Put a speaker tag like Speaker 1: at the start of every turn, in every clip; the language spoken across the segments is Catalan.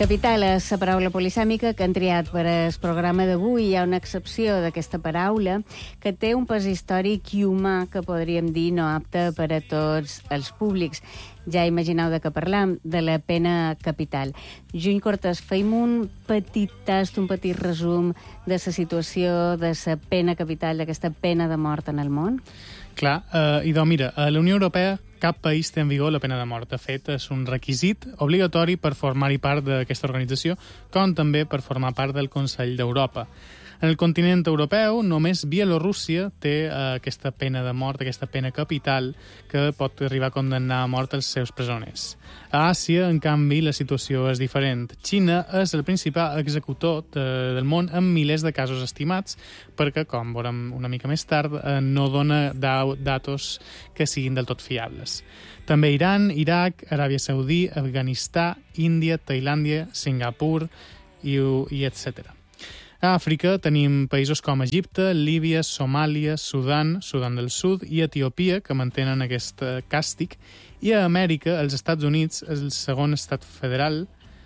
Speaker 1: Capital és la paraula polisèmica que han triat per al programa d'avui. Hi ha una excepció d'aquesta paraula que té un pes històric i humà que podríem dir no apte per a tots els públics. Ja imagineu de què parlam, de la pena capital. Juny Cortés, feim un petit tast, un petit resum de la situació de la pena capital, d'aquesta pena de mort en el món?
Speaker 2: Clar, idò, mira, a la Unió Europea cap país té en vigor la pena de mort. De fet, és un requisit obligatori per formar-hi part d'aquesta organització, com també per formar part del Consell d'Europa. En el continent europeu, només Bielorússia té aquesta pena de mort, aquesta pena capital, que pot arribar a condemnar a mort els seus presoners. A Àsia, en canvi, la situació és diferent. Xina és el principal executor del món amb milers de casos estimats, perquè, com veurem una mica més tard, no dona datos que siguin del tot fiables. També Iran, Iraq, Aràbia Saudí, Afganistan, Índia, Tailàndia, Singapur i etc. A Àfrica tenim països com Egipte, Líbia, Somàlia, Sudan del Sud i Etiòpia, que mantenen aquest càstig, i a Amèrica, els Estats Units, és el segon estat federal,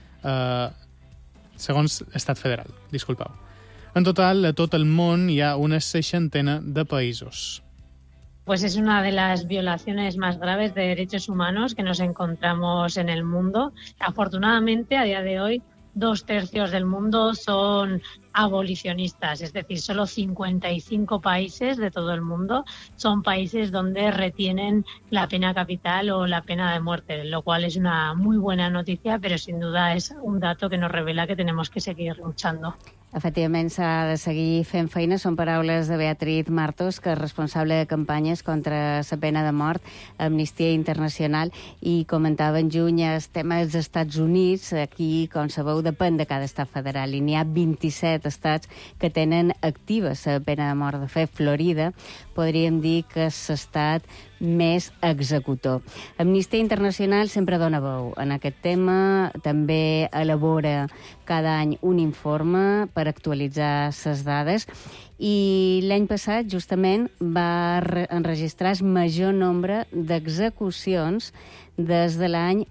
Speaker 2: disculpeu. En total, a tot el món hi ha una 60 de països.
Speaker 3: Pues es una de las violaciones más graves de derechos humanos que nos encontramos en el mundo. Afortunadamente, a día de hoy, 2/3 del mundo son abolicionistas, es decir, solo 55 países de todo el mundo son países donde retienen la pena capital o la pena de muerte, lo cual es una muy buena noticia, pero sin duda es un dato que nos revela que tenemos que seguir luchando.
Speaker 1: Efectivament, s'ha de seguir fent feina. Són paraules de Beatriz Martos, que és responsable de campanyes contra la pena de mort a Amnistia Internacional, i comentava en juny el tema dels Estats Units. Aquí, com sabeu, depèn de cada estat federal, i n'hi ha 27 estats que tenen activa la pena de mort. De fet, Florida podríem dir que és l'estat més executor. Amnistia Internacional sempre dona veu en aquest tema, també elabora cada any un informe per actualitzar les dades, i l'any passat justament va enregistrar el major nombre d'execucions des de l'any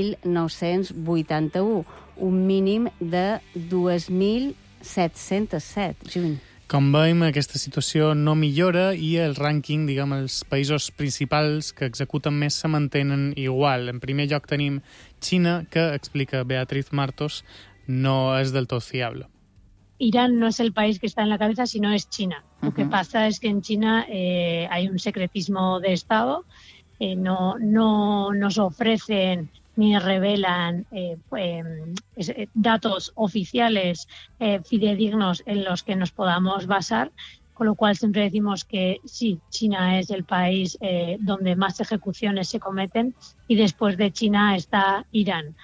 Speaker 1: 1981, un mínim de 2.707, juny.
Speaker 2: Com veiem, aquesta situació no millora i el rànquing, diguem, els països principals que executen més se mantenen igual. En primer lloc tenim Xina, que, explica Beatriz Martos, no es del todo fiable.
Speaker 3: Irán no es el país que está en la cabeza, sino es China. Lo que pasa es que en China hay un secretismo de Estado, no nos ofrecen ni revelan datos oficiales fidedignos en los que nos podamos basar, con lo cual siempre decimos que sí, China es el país donde más ejecuciones se cometen, y después de China està Irán.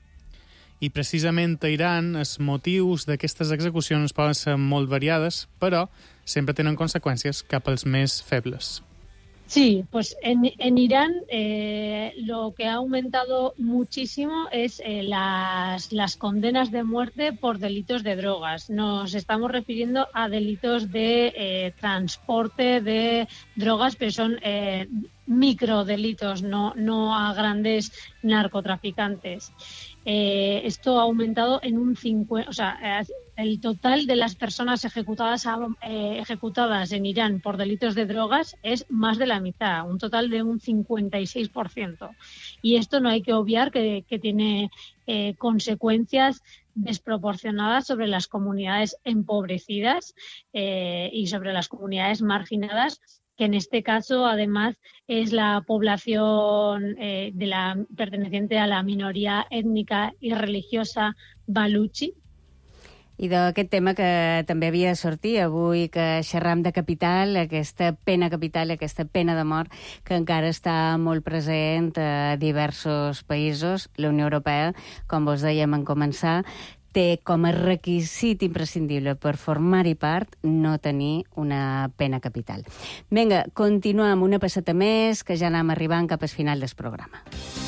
Speaker 2: I precisament a Iran els motius d'aquestes execucions poden ser molt variades, però sempre tenen conseqüències cap als més febles.
Speaker 3: Sí, pues en Irán lo que ha aumentado muchísimo es las condenas de muerte por delitos de drogas. Nos estamos refiriendo a delitos de transporte de drogas, pero son microdelitos, no a grandes narcotraficantes. Esto ha aumentado en un 50%, o sea, el total de las personas ejecutadas en Irán por delitos de drogas es más de la mitad, un total de un 56%. Y esto no hay que obviar que tiene consecuencias desproporcionadas sobre las comunidades empobrecidas y sobre las comunidades marginadas, que en este caso, además, es la población perteneciente a la minoría étnica y religiosa baluchi.
Speaker 1: I d'aquest tema que també havia de sortir avui, que xerram de capital, aquesta pena capital, aquesta pena de mort, que encara està molt present a diversos països. La Unió Europea, com vos dèiem en començar, té com a requisit imprescindible per formar-hi part no tenir una pena capital. Vinga, continuem una passeta més, que ja anem arribant cap al final del programa.